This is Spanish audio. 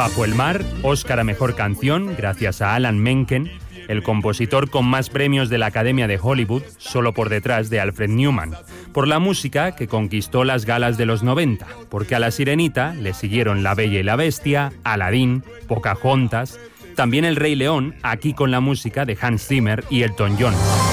Bajo el mar, Oscar a Mejor Canción, gracias a Alan Menken, el compositor con más premios de la Academia de Hollywood, solo por detrás de Alfred Newman, por la música que conquistó las galas de los 90, porque a La Sirenita le siguieron La Bella y la Bestia, Aladín, Pocahontas, también El Rey León, aquí con la música de Hans Zimmer y Elton John.